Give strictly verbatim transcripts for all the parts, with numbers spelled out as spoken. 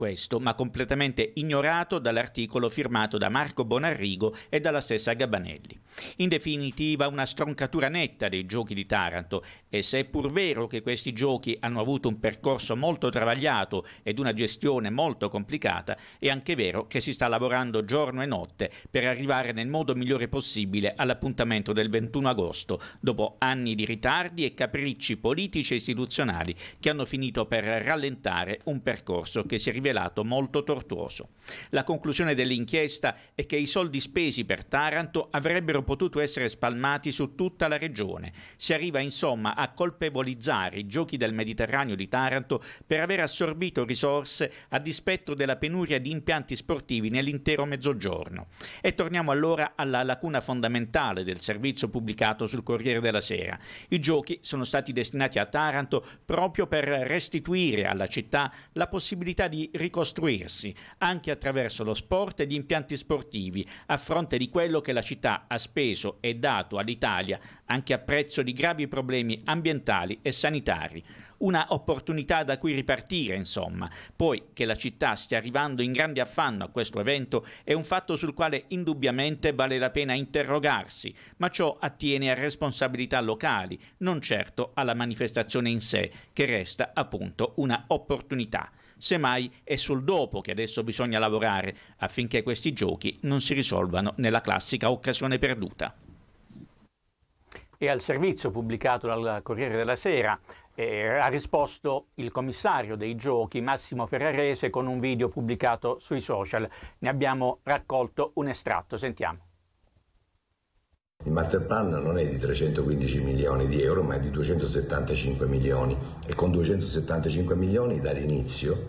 questo, ma completamente ignorato dall'articolo firmato da Marco Bonarrigo e dalla stessa Gabanelli. In definitiva, una stroncatura netta dei giochi di Taranto, e se è pur vero che questi giochi hanno avuto un percorso molto travagliato ed una gestione molto complicata, è anche vero che si sta lavorando giorno e notte per arrivare nel modo migliore possibile all'appuntamento del ventuno agosto, dopo anni di ritardi e capricci politici e istituzionali che hanno finito per rallentare un percorso che si è rivelato molto tortuoso. La conclusione dell'inchiesta è che i soldi spesi per Taranto avrebbero potuto essere spalmati su tutta la regione. Si arriva insomma a colpevolizzare i Giochi del Mediterraneo di Taranto per aver assorbito risorse a dispetto della penuria di impianti sportivi nell'intero Mezzogiorno. E torniamo allora alla lacuna fondamentale del servizio pubblicato sul Corriere della Sera. I Giochi sono stati destinati a Taranto proprio per restituire alla città la possibilità di ricostruirsi anche attraverso lo sport e gli impianti sportivi, a fronte di quello che la città ha speso e dato all'Italia anche a prezzo di gravi problemi ambientali e sanitari. Una opportunità da cui ripartire, insomma. Poi che la città stia arrivando in grande affanno a questo evento è un fatto sul quale indubbiamente vale la pena interrogarsi, ma ciò attiene a responsabilità locali, non certo alla manifestazione in sé, che resta appunto una opportunità. Semmai è sul dopo che adesso bisogna lavorare affinché questi giochi non si risolvano nella classica occasione perduta. E al servizio pubblicato dal Corriere della Sera eh, ha risposto il commissario dei giochi Massimo Ferrarese con un video pubblicato sui social. Ne abbiamo raccolto un estratto, sentiamo. Il master plan non è di trecentoquindici milioni di euro, ma è di duecentosettantacinque milioni, e con duecentosettantacinque milioni dall'inizio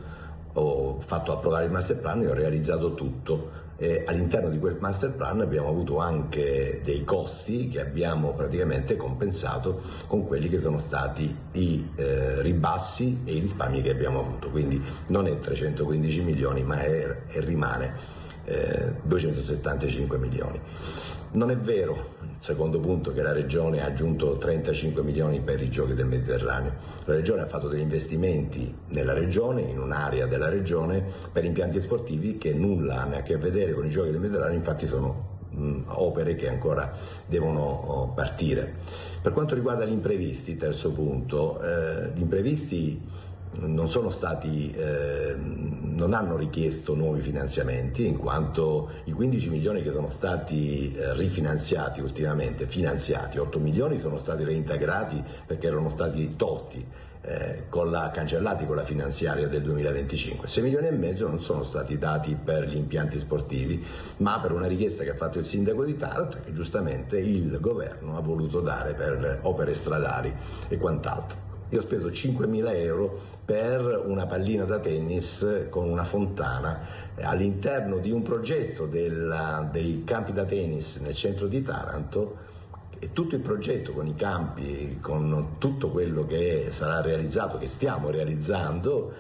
ho fatto approvare il master plan e ho realizzato tutto. E all'interno di quel master plan abbiamo avuto anche dei costi che abbiamo praticamente compensato con quelli che sono stati i eh, ribassi e i risparmi che abbiamo avuto. Quindi non è trecentoquindici milioni, ma è, è rimane eh, duecentosettantacinque milioni. Non è vero, il secondo punto, che la Regione ha aggiunto trentacinque milioni per i Giochi del Mediterraneo. La Regione ha fatto degli investimenti nella Regione, in un'area della Regione, per impianti sportivi che nulla hanno a che vedere con i Giochi del Mediterraneo, infatti sono mh, opere che ancora devono oh, partire. Per quanto riguarda gli imprevisti, terzo punto, eh, gli imprevisti non sono stati, eh, non hanno richiesto nuovi finanziamenti, in quanto i quindici milioni che sono stati eh, rifinanziati ultimamente, finanziati, otto milioni sono stati reintegrati perché erano stati tolti, eh, con la, cancellati con la finanziaria del duemilaventicinque. sei milioni e mezzo non sono stati dati per gli impianti sportivi, ma per una richiesta che ha fatto il sindaco di Taranto e che giustamente il governo ha voluto dare per opere stradali e quant'altro. Io ho speso cinquemila euro per una pallina da tennis con una fontana all'interno di un progetto della, dei campi da tennis nel centro di Taranto, e tutto il progetto con i campi, con tutto quello che sarà realizzato, che stiamo realizzando,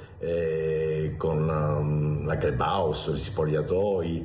eh, con um, la clubhouse, gli spogliatoi,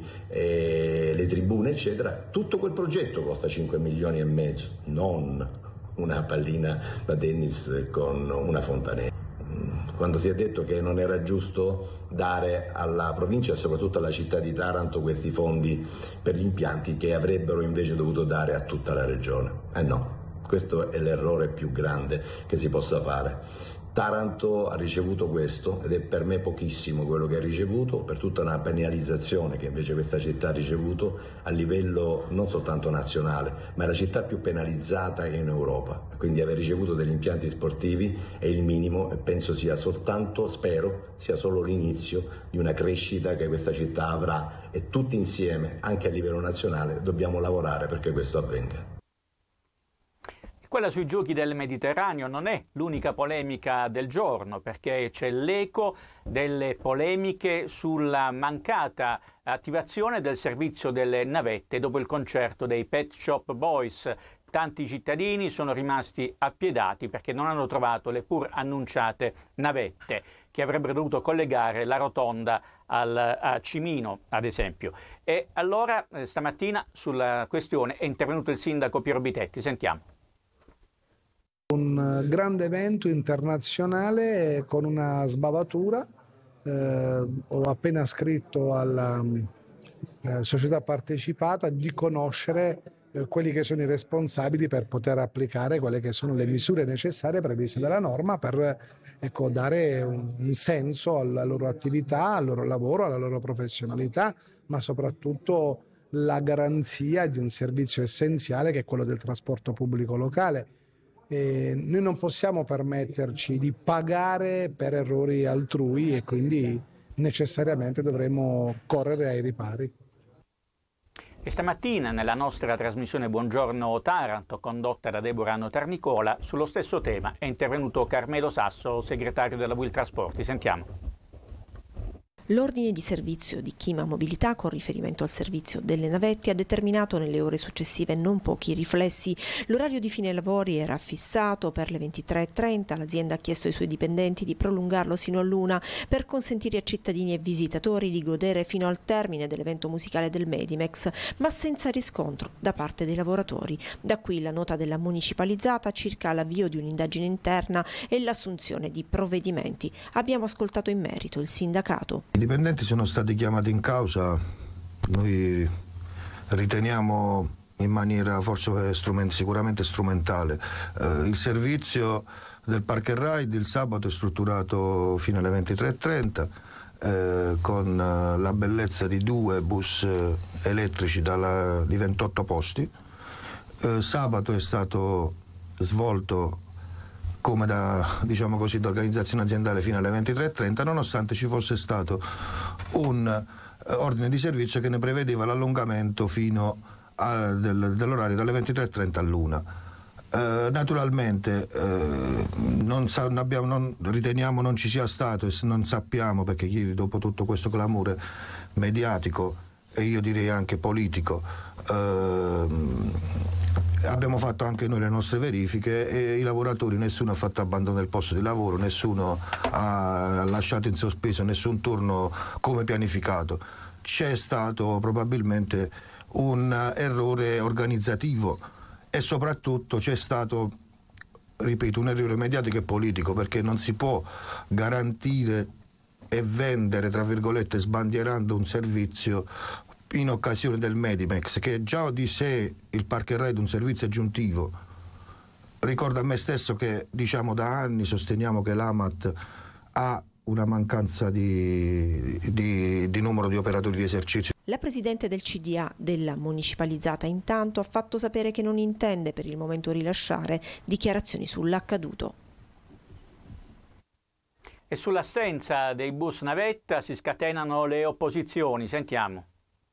eh, le tribune eccetera, tutto quel progetto costa cinque milioni e mezzo, non una pallina da tennis con una fontanella. Quando si è detto che non era giusto dare alla provincia e soprattutto alla città di Taranto questi fondi per gli impianti che avrebbero invece dovuto dare a tutta la regione. Eh no, questo è l'errore più grande che si possa fare. Taranto ha ricevuto questo, ed è per me pochissimo quello che ha ricevuto, per tutta una penalizzazione che invece questa città ha ricevuto a livello non soltanto nazionale, ma è la città più penalizzata in Europa. Quindi aver ricevuto degli impianti sportivi è il minimo, e penso sia soltanto, spero, sia solo l'inizio di una crescita che questa città avrà, e tutti insieme, anche a livello nazionale, dobbiamo lavorare perché questo avvenga. Quella sui Giochi del Mediterraneo non è l'unica polemica del giorno, perché c'è l'eco delle polemiche sulla mancata attivazione del servizio delle navette dopo il concerto dei Pet Shop Boys. Tanti cittadini sono rimasti appiedati perché non hanno trovato le pur annunciate navette che avrebbero dovuto collegare la rotonda al, a Cimino, ad esempio. E allora eh, stamattina sulla questione è intervenuto il sindaco Piero Bitetti. Sentiamo. Un grande evento internazionale con una sbavatura eh, ho appena scritto alla eh, società partecipata di conoscere eh, quelli che sono i responsabili per poter applicare quelle che sono le misure necessarie previste dalla norma per ecco, dare un, un senso alla loro attività, al loro lavoro, alla loro professionalità, ma soprattutto la garanzia di un servizio essenziale che è quello del trasporto pubblico locale. E noi non possiamo permetterci di pagare per errori altrui e quindi necessariamente dovremo correre ai ripari. E stamattina nella nostra trasmissione Buongiorno Taranto, condotta da Deborah Notarnicola, sullo stesso tema è intervenuto Carmelo Sasso, segretario della Will Trasporti. Sentiamo. L'ordine di servizio di Chima Mobilità con riferimento al servizio delle navette ha determinato nelle ore successive non pochi riflessi. L'orario di fine lavori era fissato per le ventitré e trenta, l'azienda ha chiesto ai suoi dipendenti di prolungarlo sino all'una per consentire a cittadini e visitatori di godere fino al termine dell'evento musicale del Medimex, ma senza riscontro da parte dei lavoratori. Da qui la nota della municipalizzata circa l'avvio di un'indagine interna e l'assunzione di provvedimenti. Abbiamo ascoltato in merito il sindacato. I dipendenti sono stati chiamati in causa, noi riteniamo in maniera forse strument- sicuramente strumentale. Eh, il servizio del Park and Ride il sabato è strutturato fino alle ventitré e trenta eh, con eh, la bellezza di due bus eh, elettrici dalla, di ventotto posti. Eh, sabato è stato svolto come da, diciamo così, da organizzazione aziendale fino alle ventitré e trenta, nonostante ci fosse stato un eh, ordine di servizio che ne prevedeva l'allungamento fino a, del, dell'orario dalle ventitré e trenta all'una. Eh, naturalmente eh, non, sa, non, abbiamo, non riteniamo non ci sia stato e non sappiamo, perché ieri dopo tutto questo clamore mediatico e io direi anche politico, eh, abbiamo fatto anche noi le nostre verifiche e i lavoratori, nessuno ha fatto abbandono del posto di lavoro, nessuno ha lasciato in sospeso nessun turno come pianificato. C'è stato probabilmente un errore organizzativo e soprattutto c'è stato, ripeto, un errore mediatico e politico, perché non si può garantire e vendere, tra virgolette, sbandierando un servizio in occasione del Medimex, che già di sé il Park and Ride è un servizio aggiuntivo. Ricordo a me stesso che diciamo da anni sosteniamo che l'Amat ha una mancanza di, di, di numero di operatori di esercizio. La presidente del C D A della municipalizzata intanto ha fatto sapere che non intende per il momento rilasciare dichiarazioni sull'accaduto. E sull'assenza dei bus navetta si scatenano le opposizioni. Sentiamo.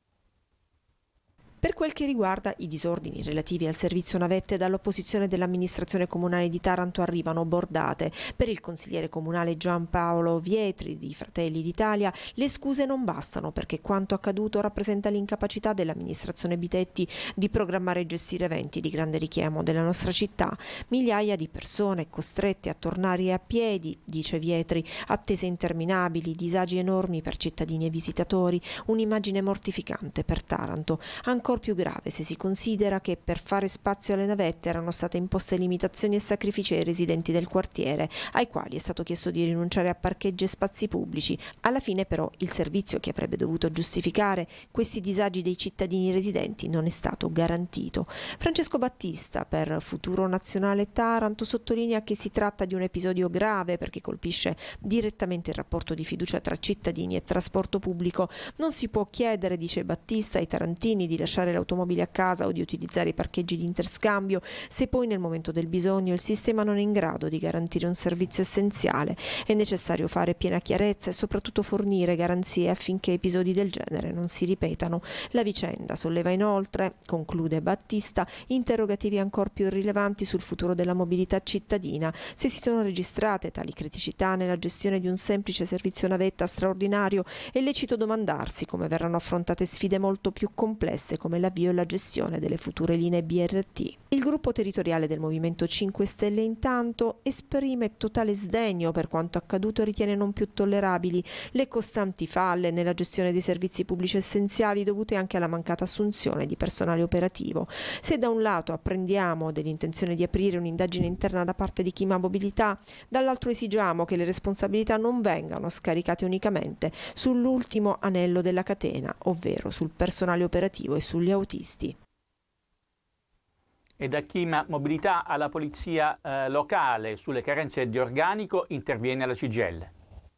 Per quel che riguarda i disordini relativi al servizio navette, dall'opposizione dell'amministrazione comunale di Taranto arrivano bordate. Per il consigliere comunale Giampaolo Vietri di Fratelli d'Italia le scuse non bastano, perché quanto accaduto rappresenta l'incapacità dell'amministrazione Bitetti di programmare e gestire eventi di grande richiamo della nostra città. Migliaia di persone costrette a tornare a piedi, dice Vietri, attese interminabili, disagi enormi per cittadini e visitatori, un'immagine mortificante per Taranto. Ancora più grave se si considera che per fare spazio alle navette erano state imposte limitazioni e sacrifici ai residenti del quartiere, ai quali è stato chiesto di rinunciare a parcheggi e spazi pubblici. Alla fine però il servizio che avrebbe dovuto giustificare questi disagi dei cittadini residenti non è stato garantito. Francesco Battista, per Futuro Nazionale Taranto, sottolinea che si tratta di un episodio grave perché colpisce direttamente il rapporto di fiducia tra cittadini e trasporto pubblico. Non si può chiedere, dice Battista, ai tarantini di lasciare l'automobile a casa o di utilizzare i parcheggi di interscambio se poi nel momento del bisogno il sistema non è in grado di garantire un servizio essenziale. È necessario fare piena chiarezza e soprattutto fornire garanzie affinché episodi del genere non si ripetano. La vicenda solleva inoltre, conclude Battista, interrogativi ancor più rilevanti sul futuro della mobilità cittadina. Se si sono registrate tali criticità nella gestione di un semplice servizio navetta straordinario, è lecito domandarsi come verranno affrontate sfide molto più complesse come l'avvio e la gestione delle future linee B R T. Il gruppo territoriale del Movimento cinque Stelle intanto esprime totale sdegno per quanto accaduto e ritiene non più tollerabili le costanti falle nella gestione dei servizi pubblici essenziali dovute anche alla mancata assunzione di personale operativo. Se da un lato apprendiamo dell'intenzione di aprire un'indagine interna da parte di Chi Mobilità, dall'altro esigiamo che le responsabilità non vengano scaricate unicamente sull'ultimo anello della catena, ovvero sul personale operativo e sugli autisti. E da Chi Mobilità alla polizia eh, locale sulle carenze di organico interviene la C G I L.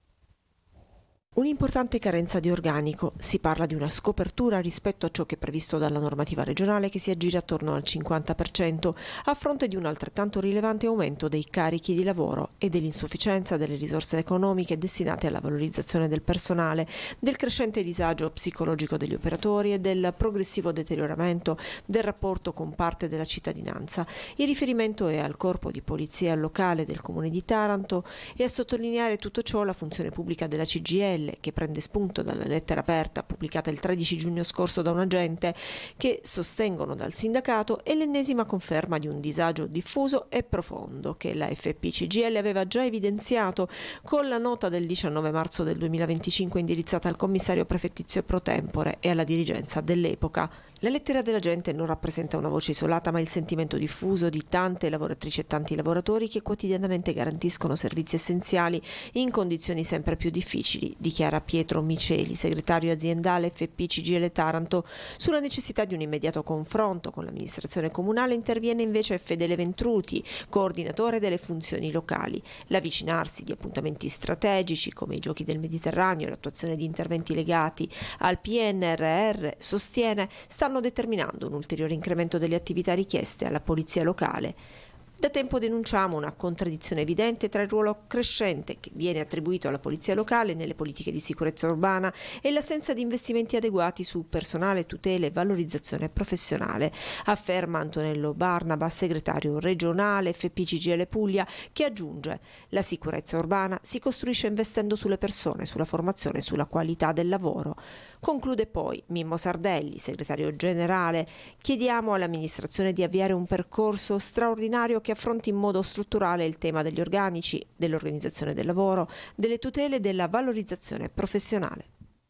Un'importante carenza di organico, si parla di una scopertura rispetto a ciò che è previsto dalla normativa regionale che si aggira attorno al cinquanta per cento, a fronte di un altrettanto rilevante aumento dei carichi di lavoro e dell'insufficienza delle risorse economiche destinate alla valorizzazione del personale, del crescente disagio psicologico degli operatori e del progressivo deterioramento del rapporto con parte della cittadinanza. Il riferimento è al corpo di polizia locale del Comune di Taranto e a sottolineare tutto ciò la funzione pubblica della C G I L, che prende spunto dalla lettera aperta pubblicata il tredici giugno scorso da un agente che sostengono dal sindacato è l'ennesima conferma di un disagio diffuso e profondo che la F P C G I L aveva già evidenziato con la nota del diciannove marzo del duemilaventicinque indirizzata al commissario prefettizio pro tempore e alla dirigenza dell'epoca. La lettera dell'agente non rappresenta una voce isolata, ma il sentimento diffuso di tante lavoratrici e tanti lavoratori che quotidianamente garantiscono servizi essenziali in condizioni sempre più difficili, dichiara Pietro Miceli, segretario aziendale F P C G I L Taranto. Sulla necessità di un immediato confronto con l'amministrazione comunale interviene invece Fedele Ventruti, coordinatore delle funzioni locali. L'avvicinarsi di appuntamenti strategici come i Giochi del Mediterraneo e l'attuazione di interventi legati al P N R R, sostiene, sta stanno determinando un ulteriore incremento delle attività richieste alla polizia locale. Da tempo denunciamo una contraddizione evidente tra il ruolo crescente che viene attribuito alla polizia locale nelle politiche di sicurezza urbana e l'assenza di investimenti adeguati su personale, tutela e valorizzazione professionale, afferma Antonello Barnaba, segretario regionale F P C G I L Puglia, che aggiunge: la sicurezza urbana si costruisce investendo sulle persone, sulla formazione e sulla qualità del lavoro. Conclude poi Mimmo Sardelli, segretario generale: chiediamo all'amministrazione di avviare un percorso straordinario che affronti in modo strutturale il tema degli organici, dell'organizzazione del lavoro, delle tutele e della valorizzazione professionale.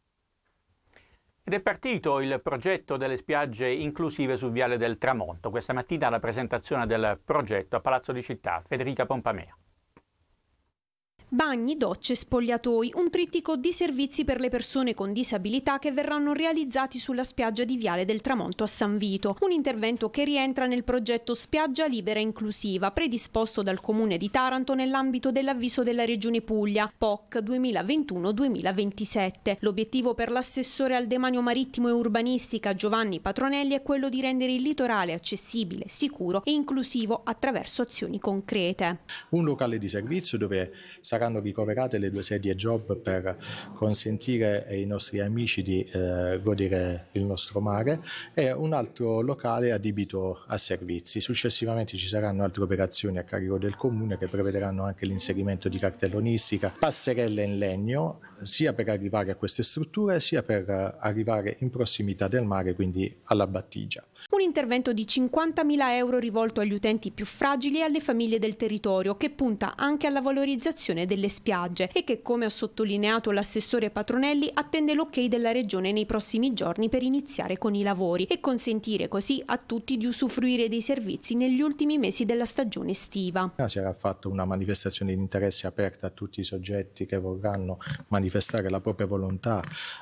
Ed è partito il progetto delle spiagge inclusive sul Viale del Tramonto. Questa mattina la presentazione del progetto a Palazzo di Città. Federica Pompamea. Bagni, docce, spogliatoi, un trittico di servizi per le persone con disabilità che verranno realizzati sulla spiaggia di Viale del Tramonto a San Vito. Un intervento che rientra nel progetto Spiaggia Libera Inclusiva, predisposto dal Comune di Taranto nell'ambito dell'avviso della Regione Puglia, P O C duemilaventuno duemilaventisette. L'obiettivo per l'assessore al demanio marittimo e urbanistica Giovanni Patronelli è quello di rendere il litorale accessibile, sicuro e inclusivo attraverso azioni concrete. Un locale di servizio dove saranno ricoverate le due sedie job per consentire ai nostri amici di eh, godere il nostro mare, e un altro locale adibito a servizi. Successivamente ci saranno altre operazioni a carico del comune che prevederanno anche l'inserimento di cartellonistica, passerelle in legno, sia per arrivare a queste strutture sia per arrivare in prossimità del mare, quindi alla battigia. Un intervento di cinquantamila euro rivolto agli utenti più fragili e alle famiglie del territorio, che punta anche alla valorizzazione delle spiagge e che, come ha sottolineato l'assessore Patronelli, attende l'ok della Regione nei prossimi giorni per iniziare con i lavori e consentire così a tutti di usufruire dei servizi negli ultimi mesi della stagione estiva. Sarà fatta una manifestazione di interesse aperta a tutti i soggetti che vorranno manifestare la propria volontà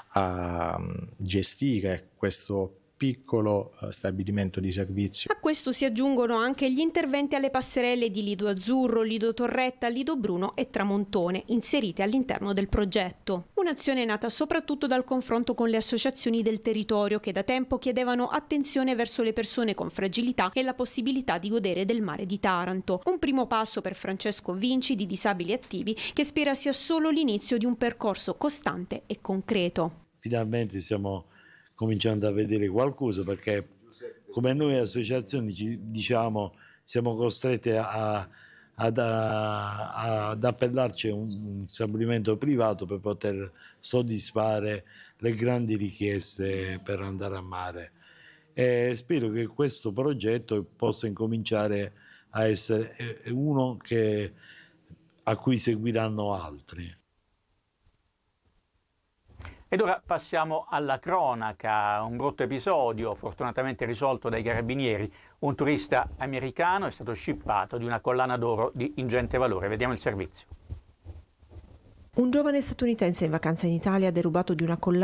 a gestire questo piccolo stabilimento di servizio. A questo si aggiungono anche gli interventi alle passerelle di Lido Azzurro, Lido Torretta, Lido Bruno e Tramontone, inserite all'interno del progetto. Un'azione nata soprattutto dal confronto con le associazioni del territorio, che da tempo chiedevano attenzione verso le persone con fragilità e la possibilità di godere del mare di Taranto. Un primo passo per Francesco Vinci di Disabili Attivi, che spera sia solo l'inizio di un percorso costante e concreto. Finalmente stiamo cominciando a vedere qualcosa, perché come noi associazioni ci, diciamo siamo costretti a, ad, a, ad appellarci a un, un stabilimento privato per poter soddisfare le grandi richieste per andare a mare. e spero che questo progetto possa incominciare a essere uno che, a cui seguiranno altri. Ed ora passiamo alla cronaca, un brutto episodio fortunatamente risolto dai carabinieri. Un turista americano è stato scippato di una collana d'oro di ingente valore. Vediamo il servizio. Un giovane statunitense in vacanza in Italia ha derubato di una collana